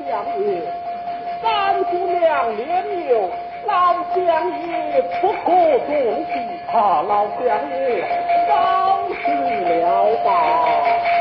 相爷，三姑娘年幼，老相爷不可重视，老相爷饶恕了吧。